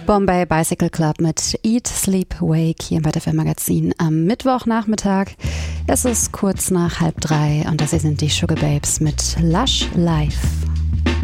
Bombay Bicycle Club mit Eat, Sleep, Wake hier im Beta FM Magazin am Mittwochnachmittag. Es ist kurz nach 2:30 und das hier sind die Sugababes mit Lush Life.